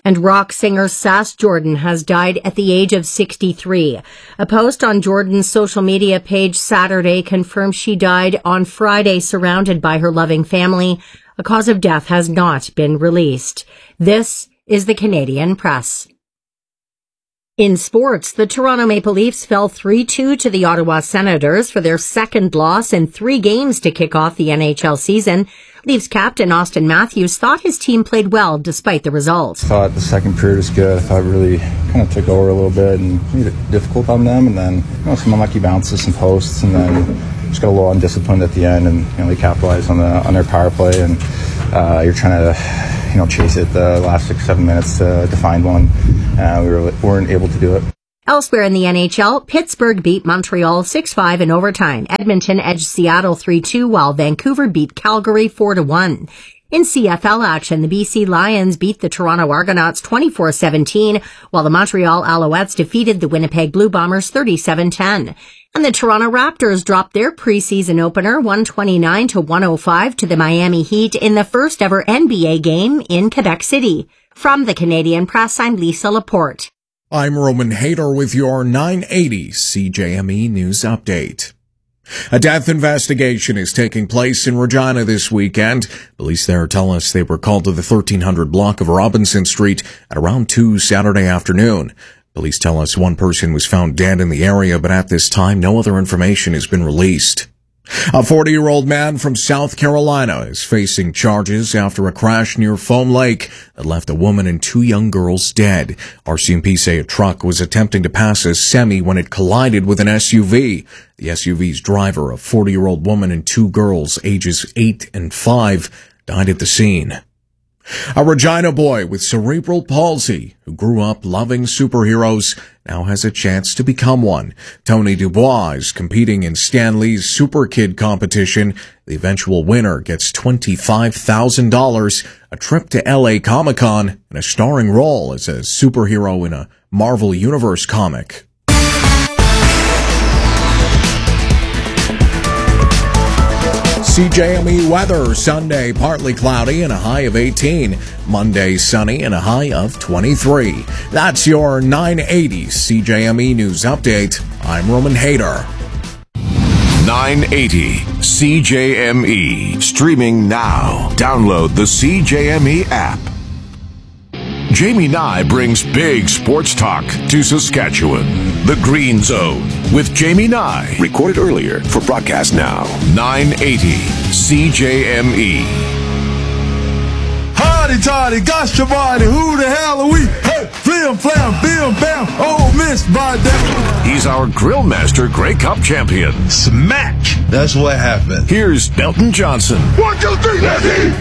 And rock singer Sass Jordan has died at the age of 63. A post on Jordan's social media page Saturday confirms she died on Friday surrounded by her loving family. A cause of death has not been released. This is the Canadian Press. In sports, the Toronto Maple Leafs fell 3-2 to the Ottawa Senators for their second loss in 3 games to kick off the NHL season. Leafs captain Austin Matthews thought his team played well despite the result. I thought the second period was good. I thought it really kind of took over a little bit and made it difficult on them. And then some unlucky bounces, some posts, and then just got a little undisciplined at the end. And they capitalized on their power play. And you're trying to chase it the last 6-7 minutes to find one. We weren't able to do it. Elsewhere in the NHL, Pittsburgh beat Montreal 6-5 in overtime. Edmonton edged Seattle 3-2, while Vancouver beat Calgary 4-1. In CFL action, the BC Lions beat the Toronto Argonauts 24-17, while the Montreal Alouettes defeated the Winnipeg Blue Bombers 37-10. And the Toronto Raptors dropped their preseason opener 129-105 to the Miami Heat in the first ever NBA game in Quebec City. From the Canadian Press, I'm Lisa Laporte. I'm Roman Hayter with your 980 CJME News Update. A death investigation is taking place in Regina this weekend. Police there tell us they were called to the 1300 block of Robinson Street at around 2 Saturday afternoon. Police tell us one person was found dead in the area, but at this time, no other information has been released. A 40-year-old man from South Carolina is facing charges after a crash near Foam Lake that left a woman and 2 young girls dead. RCMP say a truck was attempting to pass a semi when it collided with an SUV. The SUV's driver, a 40-year-old woman and 2 girls, ages 8 and 5, died at the scene. A Regina boy with cerebral palsy who grew up loving superheroes now has a chance to become one. Tony Dubois is competing in Stan Lee's Super Kid competition. The eventual winner gets $25,000, a trip to LA Comic-Con, and a starring role as a superhero in a Marvel Universe comic. CJME weather, Sunday partly cloudy and a high of 18. Monday sunny and a high of 23. That's your 980 CJME News Update. I'm Roman Hayter. 980 CJME. Streaming now. Download the CJME app. Jamie Nye brings big sports talk to Saskatchewan. The Green Zone with Jamie Nye. Recorded earlier for broadcast now. 980 CJME. Hardy Toddy, gosh your body, who the hell are we? Hey, flim flam, bim bam, oh miss by that. He's our grill master Grey Cup champion. Smack! That's what happened. Here's Belton Johnson. 1, 2, 3, let's eat!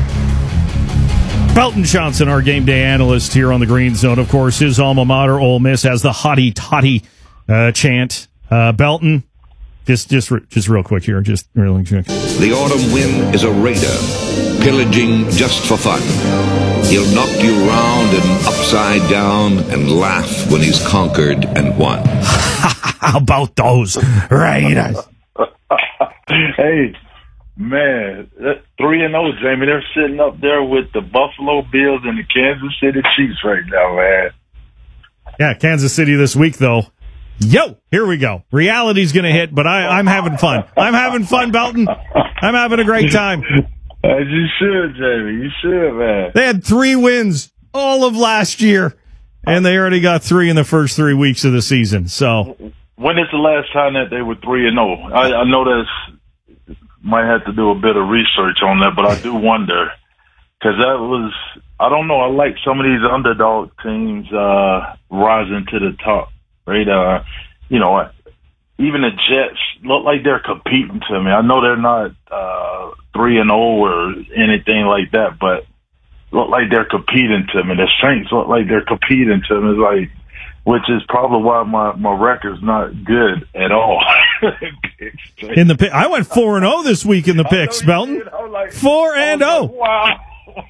Belton Johnson, our game day analyst here on the Green Zone. Of course, his alma mater, Ole Miss, has the hotty toddy chant. Belton, just real quick here, just really quick. The autumn wind is a raider, pillaging just for fun. He'll knock you round and upside down and laugh when he's conquered and won. How about those Raiders? Hey. Man, 3-0, Jamie. They're sitting up there with the Buffalo Bills and the Kansas City Chiefs right now, man. Yeah, Kansas City this week, though. Yo, here we go. Reality's going to hit, but I'm having fun. I'm having fun, Belton. I'm having a great time. As you should, Jamie. You should, man. They had 3 wins all of last year, and they already got 3 in the first 3 weeks of the season. So, when is the last time that they were 3-0? I know that's might have to do a bit of research on that, but I do wonder because that was, I don't know. I like some of these underdog teams rising to the top, right? Even the Jets look like they're competing to me. I know they're not 3-0 or anything like that, but look like they're competing to me. The Saints look like they're competing to me. It's like, which is probably why my record's not good at all. In the I went 4-0 this week in the picks, Belton. 4-0. Wow.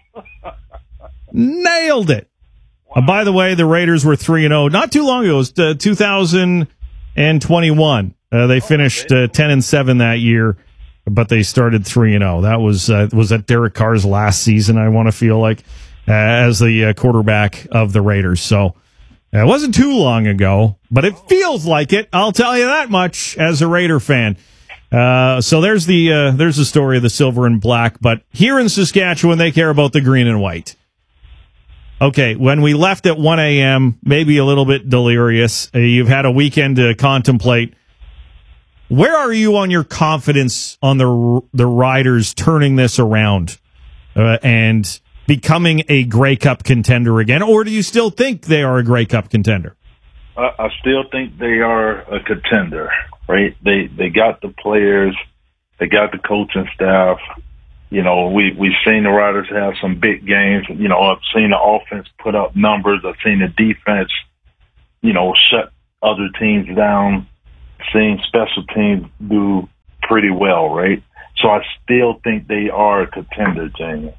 Nailed it. Wow. By the way, the Raiders were 3-0 not too long ago. It was 2021. They finished 10-7 that year, but they started 3-0. That was that Derek Carr's last season, I want to feel like. as the quarterback of the Raiders. So it wasn't too long ago, but it feels like it. I'll tell you that much as a Raider fan. So there's the story of the silver and black. But here in Saskatchewan, they care about the green and white. Okay, when we left at 1 a.m., maybe a little bit delirious. You've had a weekend to contemplate. Where are you on your confidence on the Riders turning this around and becoming a Grey Cup contender again? Or do you still think they are a Grey Cup contender? I still think they are a contender, right? They got the players, they got the coaching staff. You know, we've seen the Riders have some big games. You know, I've seen the offense put up numbers. I've seen the defense, you know, shut other teams down. Seen special teams do pretty well, right? So I still think they are a contender, Jamie.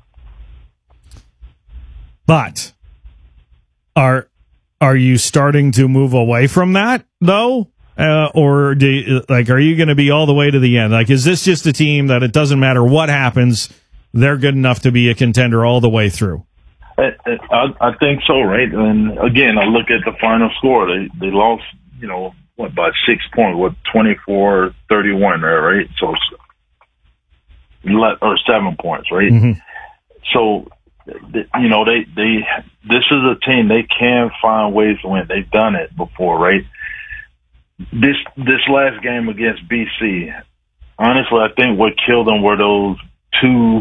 But are you starting to move away from that though, or are you going to be all the way to the end? Like, is this just a team that it doesn't matter what happens, they're good enough to be a contender all the way through? I think so, right? And again, I look at the final score. They lost, you know, by 6 points, 24-31 there, right? So, or 7 points, right? Mm-hmm. So, you know, this is a team, they can find ways to win. They've done it before, right? This last game against BC, honestly, I think what killed them were those 2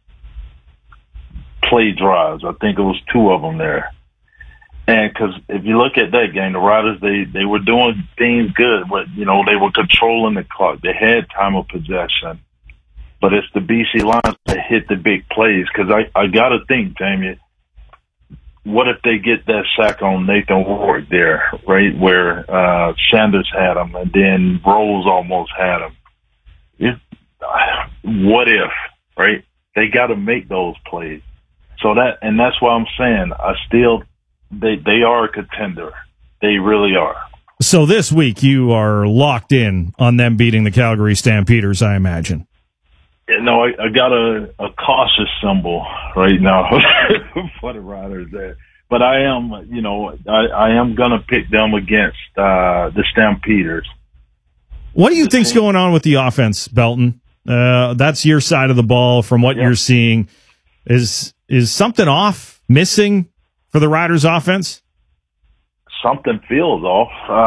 play drives. I think it was 2 of them there. And because if you look at that game, the Riders, they were doing things good, but, you know, they were controlling the clock. They had time of possession. But it's the BC Lions that hit the big plays. Because I got to think, Jamie, what if they get that sack on Nathan Ward there, right, where Sanders had him and then Rose almost had him? What if, right? They got to make those plays. So that's why I'm saying they are a contender. They really are. So this week you are locked in on them beating the Calgary Stampeders, I imagine. No, I got a cautious symbol right now for the Riders there. But I am, you know, I am going to pick them against the Stampeders. What do you think's going on with the offense, Belton? That's your side of the ball from what you're seeing. Is something off, missing for the Riders offense? Something feels off.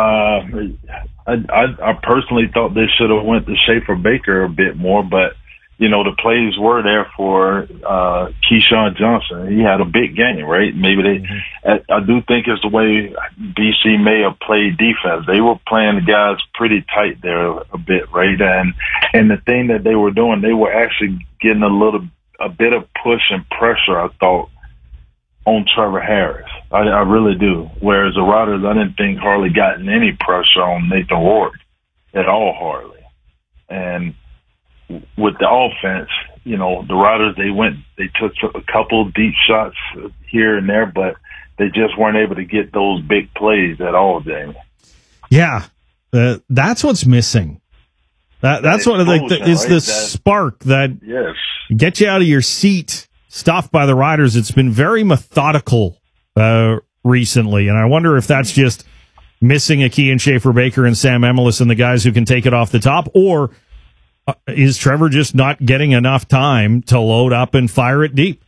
I personally thought they should have went to Schaefer Baker a bit more, but you know, the plays were there for Keyshawn Johnson. He had a big game, right? Maybe I do think it's the way BC may have played defense. They were playing the guys pretty tight there a bit, right? And the thing that they were doing, they were actually getting a bit of push and pressure, I thought, on Trevor Harris. I really do. Whereas the Riders, I didn't think hardly gotten any pressure on Nathan Ward at all, hardly. And with the offense, you know, the Riders, they took a couple deep shots here and there, but they just weren't able to get those big plays at all, Jamie. Yeah, that's what's missing. That's what is the spark that gets you out of your seat. Stuff by the Riders. It's been very methodical recently, and I wonder if that's just missing a key in Schaefer Baker and Sam Emilus and the guys who can take it off the top, or is Trevor just not getting enough time to load up and fire it deep?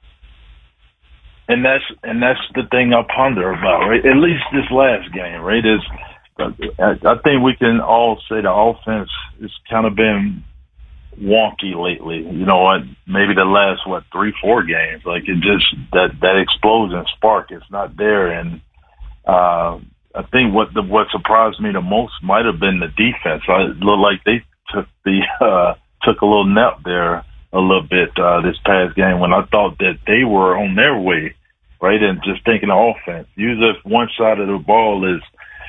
And that's the thing I ponder about, right? At least this last game, right? I think we can all say the offense has kind of been wonky lately. You know, maybe the last 3-4 games, like it just that explosion spark is not there. And I think what surprised me the most might have been the defense. It looked like they took a little nap there a little bit this past game when I thought that they were on their way, right? And just thinking of offense. Usually if one side of the ball is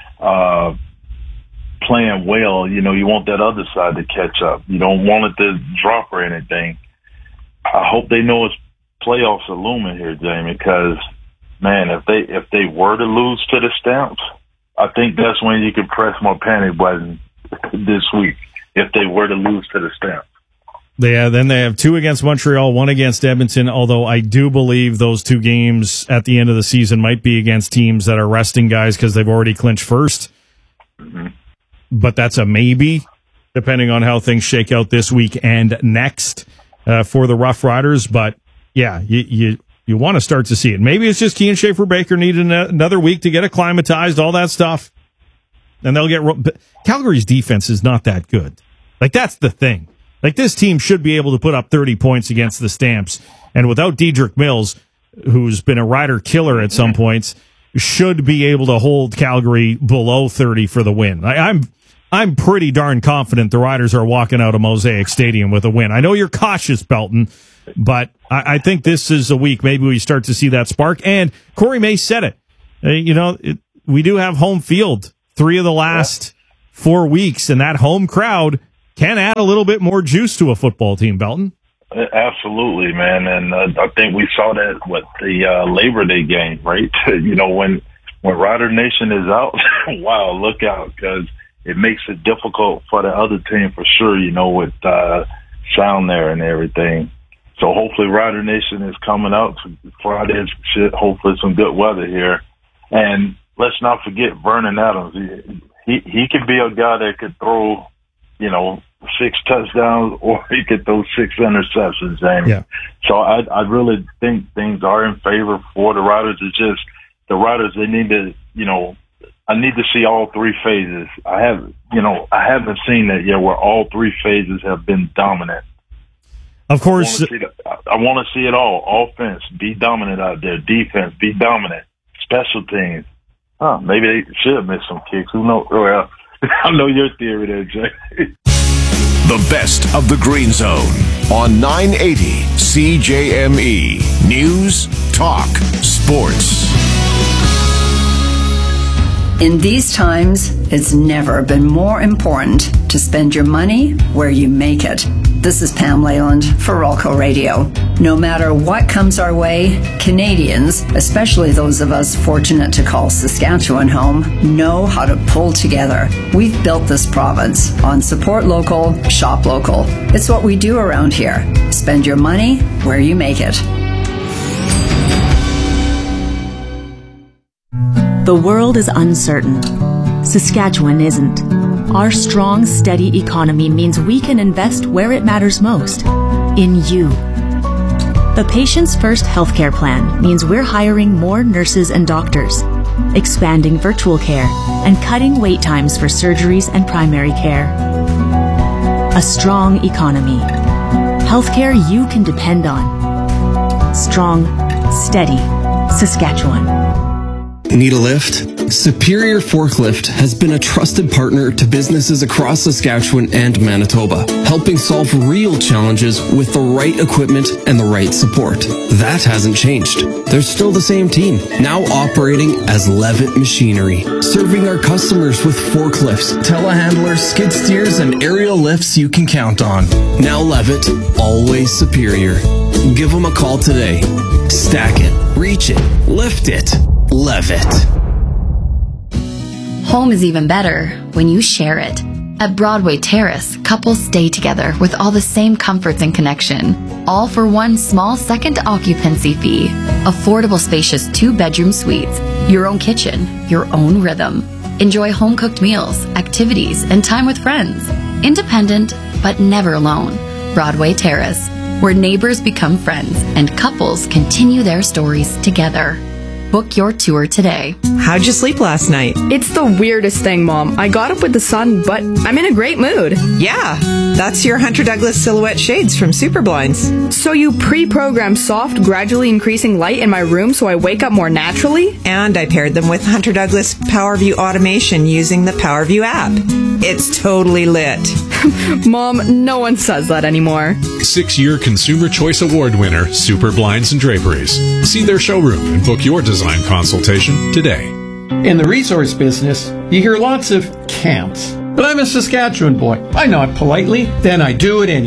playing well, you know, you want that other side to catch up. You don't want it to drop or anything. I hope they know it's playoffs are looming here, Jamie, because, man, if they were to lose to the Stamps, I think that's when you could press my panic button this week, if they were to lose to the Stamps. Then they have 2 against Montreal, 1 against Edmonton, although I do believe those 2 games at the end of the season might be against teams that are resting guys because they've already clinched first. Mm-hmm. But that's a maybe, depending on how things shake out this week and next for the Rough Riders. But, yeah, you want to start to see it. Maybe it's just Kean Schaefer-Baker needed another week to get acclimatized, all that stuff. And they'll get... Calgary's defense is not that good. Like, that's the thing. Like, this team should be able to put up 30 points against the Stamps. And without Dedrick Mills, who's been a Rider killer at some points, should be able to hold Calgary below 30 for the win. I'm pretty darn confident the Riders are walking out of Mosaic Stadium with a win. I know you're cautious, Belton, but I think this is a week maybe we start to see that spark. And Corey May said it. We do have home field 3 of the last 4 weeks, and that home crowd can add a little bit more juice to a football team, Belton. Absolutely, man. And I think we saw that with the Labor Day game, right? When Rider Nation is out, wow, look out, because it makes it difficult for the other team for sure, with sound there and everything. So hopefully Rider Nation is coming out Friday. Hopefully some good weather here. And let's not forget Vernon Adams. He could be a guy that could throw, 6 touchdowns, or he could throw 6 interceptions, Jamie. Yeah. So I really think things are in favor for the Riders. It's just the Riders, they need to, I need to see all 3 phases. I haven't seen that yet where all 3 phases have been dominant. Of course. I want to see it all. Offense, be dominant out there. Defense, be dominant. Special teams. Maybe they should have missed some kicks. Who knows? Well, I know your theory there, Jay. The best of the Green Zone on 980 CJME. News, talk, sports. In these times, it's never been more important to spend your money where you make it. This is Pam Leyland for Rolco Radio. No matter what comes our way, Canadians, especially those of us fortunate to call Saskatchewan home, know how to pull together. We've built this province on support local, shop local. It's what we do around here. Spend your money where you make it. The world is uncertain. Saskatchewan isn't. Our strong, steady economy means we can invest where it matters most, in you. The Patients First healthcare plan means we're hiring more nurses and doctors, expanding virtual care, and cutting wait times for surgeries and primary care. A strong economy. Healthcare you can depend on. Strong, steady Saskatchewan. Need a lift? Superior Forklift has been a trusted partner to businesses across Saskatchewan and Manitoba, helping solve real challenges with the right equipment and the right support. That hasn't changed. They're still the same team, now operating as Levitt Machinery, serving our customers with forklifts, telehandlers, skid steers, and aerial lifts you can count on. Now Levitt, always superior. Give them a call today. Stack it, reach it, lift it. Levitt. Home is even better when you share it. At Broadway Terrace, couples stay together with all the same comforts and connection, all for one small second occupancy fee. Affordable, spacious 2-bedroom suites, your own kitchen, your own rhythm. Enjoy home-cooked meals, activities, and time with friends. Independent, but never alone. Broadway Terrace, where neighbors become friends and couples continue their stories together. Book your tour today. How'd you sleep last night? It's the weirdest thing, Mom. I got up with the sun, but I'm in a great mood. Yeah, that's your Hunter Douglas Silhouette Shades from Super Blinds. So you pre-programmed soft, gradually increasing light in my room so I wake up more naturally? And I paired them with Hunter Douglas PowerView Automation using the PowerView app. It's totally lit. Mom, no one says that anymore. 6-year Consumer Choice Award winner, Super Blinds and Draperies. See their showroom and book your design consultation today. In the resource business, you hear lots of can'ts. But I'm a Saskatchewan boy. I nod politely, then I do it anyway.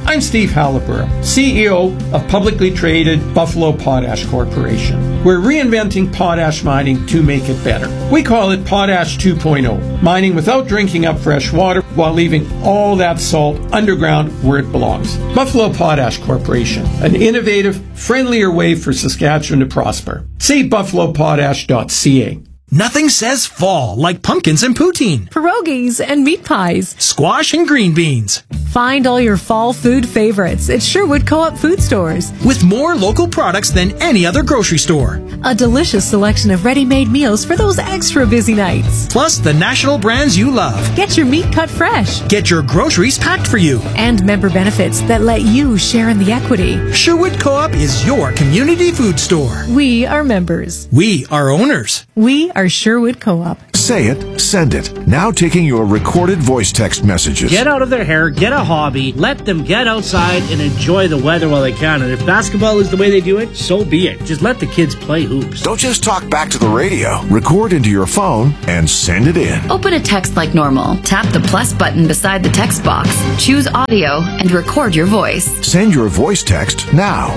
I'm Steve Halliburton, CEO of publicly traded Buffalo Potash Corporation. We're reinventing potash mining to make it better. We call it Potash 2.0, mining without drinking up fresh water while leaving all that salt underground where it belongs. Buffalo Potash Corporation, an innovative, friendlier way for Saskatchewan to prosper. See buffalopotash.ca. Nothing says fall like pumpkins and poutine, pierogies and meat pies, squash and green beans. Find all your fall food favorites at Sherwood Co-op food stores. With more local products than any other grocery store. A delicious selection of ready-made meals for those extra busy nights. Plus the national brands you love. Get your meat cut fresh. Get your groceries packed for you. And member benefits that let you share in the equity. Sherwood Co-op is your community food store. We are members. We are owners. We are Sherwood Co-op. Say it, send it. Now taking your recorded voice text messages. Get out of their hair, get a hobby, let them get outside and enjoy the weather while they can. And if basketball is the way they do it, so be it. Just let the kids play hoops. Don't just talk back to the radio. Record into your phone and send it in. Open a text like normal. Tap the plus button beside the text box. Choose audio and record your voice. Send your voice text now.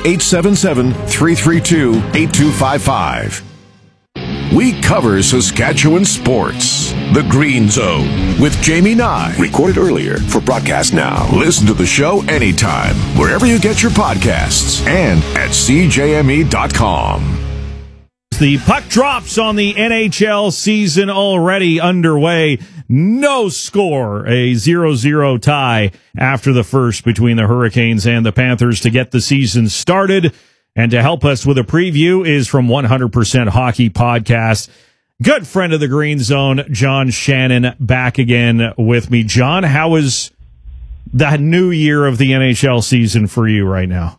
1-877-332-8255. We cover Saskatchewan sports. The Green Zone with Jamie Nye. Recorded earlier for broadcast now. Listen to the show anytime, wherever you get your podcasts and at CJME.com. The puck drops on the NHL season already underway. No score, a 0-0 tie after the first between the Hurricanes and the Panthers to get the season started. And to help us with a preview is from 100% Hockey Podcast, good friend of the Green Zone, John Shannon, back again with me. John, how is the new year of the NHL season for you right now?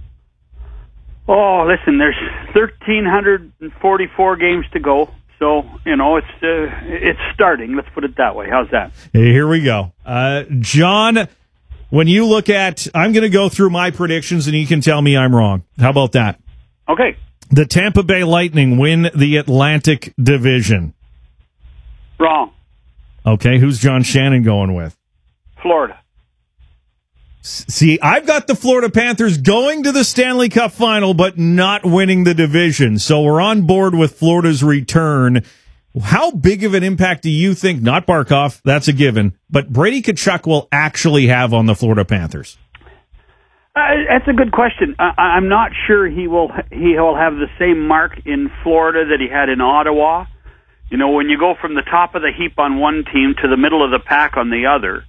Oh, listen, there's 1,344 games to go. So, it's starting. Let's put it that way. How's that? Hey, here we go. John, when you look at, I'm going to go through my predictions and you can tell me I'm wrong. How about that? Okay. The Tampa Bay Lightning win the Atlantic Division. Wrong. Okay, who's John Shannon going with? Florida. See, I've got the Florida Panthers going to the Stanley Cup final, but not winning the division. So we're on board with Florida's return. How big of an impact do you think, not Barkov, that's a given, but Brady Tkachuk will actually have on the Florida Panthers? That's a good question. I'm not sure he will have the same mark in Florida that he had in Ottawa. You know, when you go from the top of the heap on one team to the middle of the pack on the other,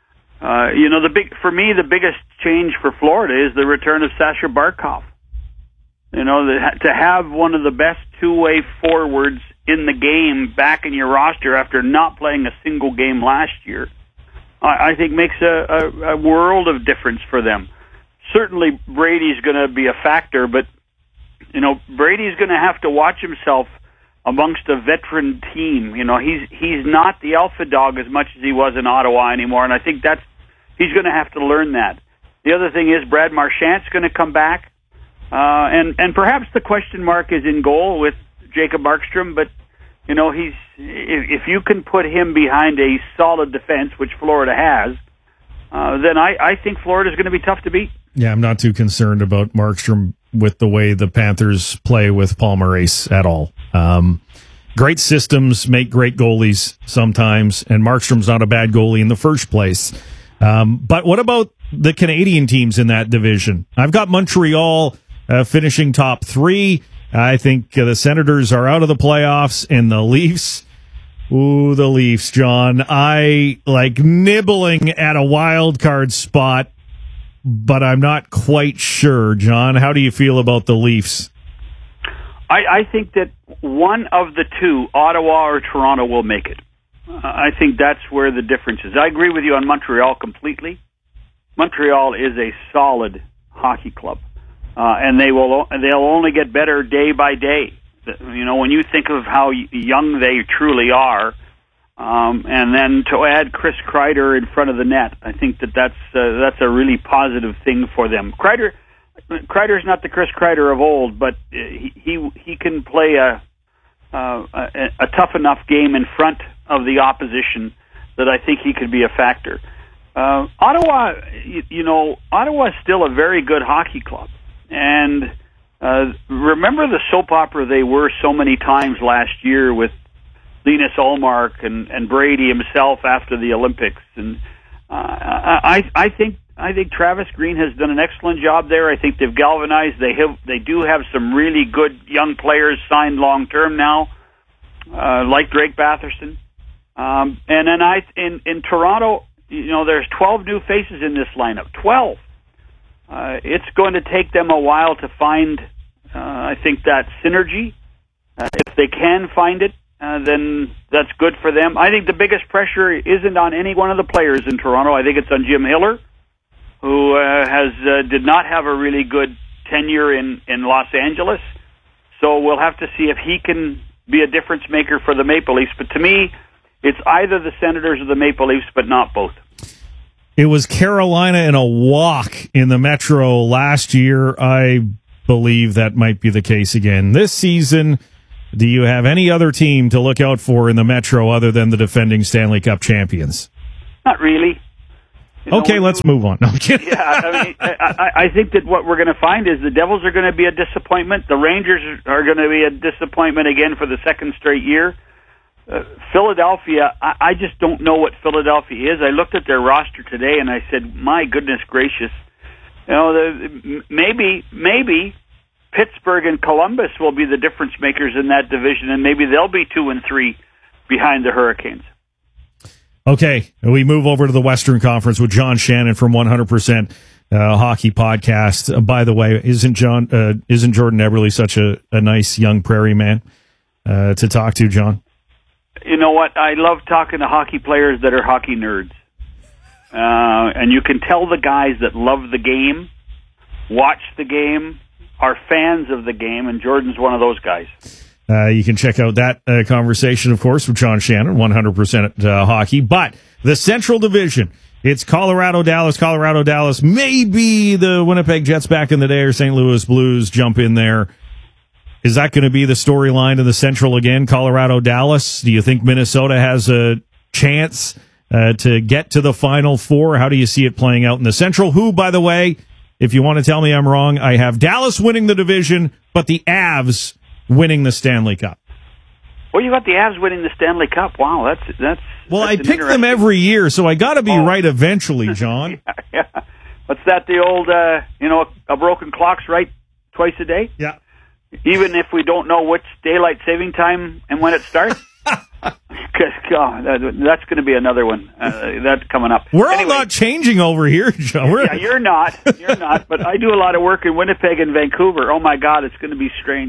the biggest change for Florida is the return of Sasha Barkov. You know, to have one of the best two-way forwards in the game back in your roster after not playing a single game last year, I think makes a world of difference for them. Certainly Brady's going to be a factor, but, Brady's going to have to watch himself amongst a veteran team. You know, he's not the alpha dog as much as he was in Ottawa anymore, and I think he's going to have to learn that. The other thing is Brad Marchand's going to come back, and perhaps the question mark is in goal with Jacob Markstrom, but if you can put him behind a solid defense, which Florida has, then I think Florida's going to be tough to beat. Yeah, I'm not too concerned about Markstrom with the way the Panthers play with Paul Maurice at all. Great systems make great goalies sometimes, and Markstrom's not a bad goalie in the first place. But what about the Canadian teams in that division? I've got Montreal finishing top 3. I think the Senators are out of the playoffs, and the Leafs. Ooh, the Leafs, John. I like nibbling at a wild card spot, but I'm not quite sure. John, how do you feel about the Leafs? I think that one of the two, Ottawa or Toronto, will make it. I think that's where the difference is. I agree with you on Montreal completely. Montreal is a solid hockey club, and they'll only get better day by day. You know, when you think of how young they truly are, and then to add Chris Kreider in front of the net, I think that's a really positive thing for them. Kreider's not the Chris Kreider of old, but he can play a tough enough game in front of the opposition that I think he could be a factor. Ottawa, Ottawa is still a very good hockey club. And remember the soap opera they were so many times last year with Linus Ullmark and Brady himself after the Olympics. And I think Travis Green has done an excellent job there. I think they've galvanized. They do have some really good young players signed long term now, like Drake Batherson. And then in Toronto, there's 12 new faces in this lineup. 12. It's going to take them a while to find, I think, that synergy. If they can find it, then that's good for them. I think the biggest pressure isn't on any one of the players in Toronto. I think it's on Jim Hiller, who did not have a really good tenure in Los Angeles. So we'll have to see if he can be a difference maker for the Maple Leafs. But to me, it's either the Senators or the Maple Leafs, but not both. It was Carolina in a walk in the Metro last year. I believe that might be the case again this season. Do you have any other team to look out for in the Metro other than the defending Stanley Cup champions? Not really. Okay, let's move on. No, I'm kidding. Yeah, I mean, I think that what we're going to find is the Devils are going to be a disappointment. The Rangers are going to be a disappointment again for the second straight year. Philadelphia, I just don't know what Philadelphia is. I looked at their roster today and I said, my goodness gracious. Maybe Pittsburgh and Columbus will be the difference makers in that division, and maybe they'll be 2 and 3 behind the Hurricanes. Okay, we move over to the Western Conference with John Shannon from 100% Hockey Podcast. By the way, isn't Jordan Eberle such a nice young prairie man to talk to, John? You know what? I love talking to hockey players that are hockey nerds. And you can tell the guys that love the game, watch the game, are fans of the game, and Jordan's one of those guys. You can check out that conversation, of course, with John Shannon, 100% Hockey. But the Central Division, it's Colorado, Dallas. Maybe the Winnipeg Jets back in the day or St. Louis Blues jump in there. Is that going to be the storyline in the Central again, Colorado, Dallas? Do you think Minnesota has a chance to get to the Final Four? How do you see it playing out in the Central? Who, by the way, if you want to tell me I'm wrong, I have Dallas winning the division, but the Avs winning the Stanley Cup. Well, you got the Avs winning the Stanley Cup. Wow, that's well, I pick them every year, so I got to be right eventually, John. Yeah. What's that? The old, a broken clock's right twice a day. Yeah. Even if we don't know which daylight saving time and when it starts. Because that's going to be another one. That's coming up. We're all not changing over here, John. Yeah, you're not. You're not. But I do a lot of work in Winnipeg and Vancouver. Oh my God, it's going to be strange.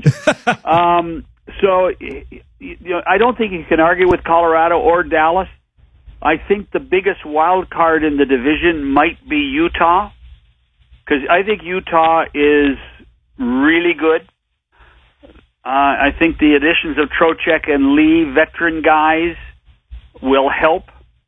So, I don't think you can argue with Colorado or Dallas. I think the biggest wild card in the division might be Utah, because I think Utah is really good. I think the additions of Trocheck and Lee, veteran guys, will help.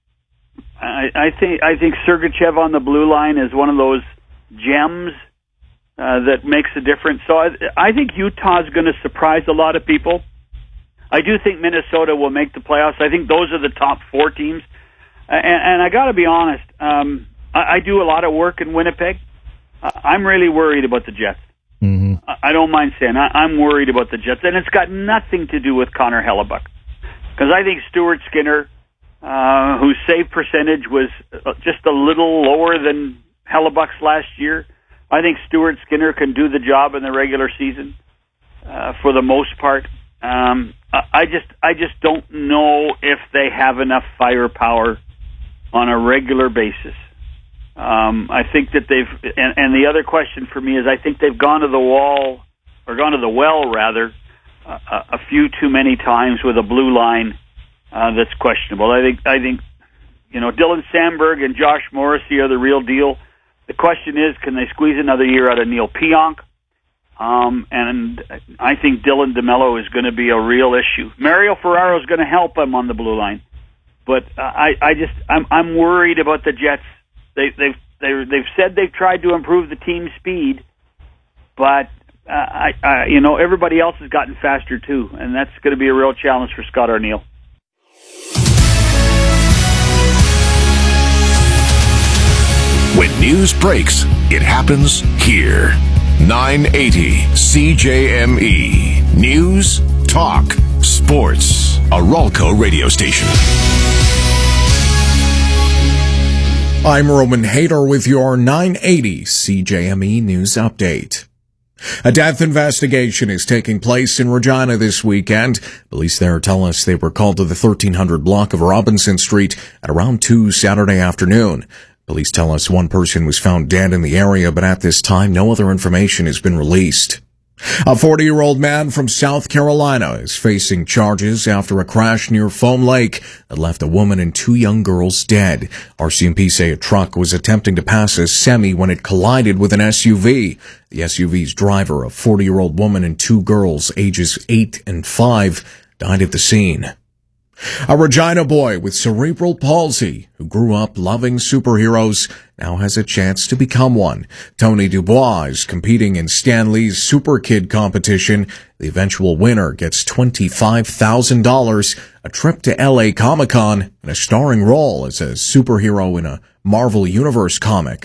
I think Sergachev on the blue line is one of those gems that makes a difference. So I think Utah is going to surprise a lot of people. I do think Minnesota will make the playoffs. I think those are the top 4 teams. And I got to be honest, I do a lot of work in Winnipeg. I'm really worried about the Jets. Mm-hmm. I don't mind saying I'm worried about the Jets, and it's got nothing to do with Connor Hellebuck, because I think Stuart Skinner, whose save percentage was just a little lower than Hellebuck's last year, I think Stuart Skinner can do the job in the regular season for the most part. I just don't know if they have enough firepower on a regular basis. I think that and the other question for me is I think they've gone to the well a few too many times with a blue line that's questionable. I think Dylan Sandberg and Josh Morrissey are the real deal. The question is, can they squeeze another year out of Neil Pionk? And I think Dylan DeMello is going to be a real issue. Mario Ferraro is going to help him on the blue line, but I'm worried about the Jets. They've said they've tried to improve the team speed, but everybody else has gotten faster too, and that's going to be a real challenge for Scott Arniel. When news breaks, it happens here. 980 CJME. News, talk, sports. A Ralco radio station. I'm Roman Hader with your 980 CJME News Update. A death investigation is taking place in Regina this weekend. Police there tell us they were called to the 1300 block of Robinson Street at around 2 Saturday afternoon. Police tell us one person was found dead in the area, but at this time, no other information has been released. A 40-year-old man from South Carolina is facing charges after a crash near Foam Lake that left a woman and 2 young girls dead. RCMP say a truck was attempting to pass a semi when it collided with an SUV. The SUV's driver, a 40-year-old woman and 2 girls, ages 8 and 5, died at the scene. A Regina boy with cerebral palsy who grew up loving superheroes now has a chance to become one. Tony Dubois is competing in Stan Lee's Super Kid competition. The eventual winner gets $25,000, a trip to LA Comic-Con, and a starring role as a superhero in a Marvel Universe comic.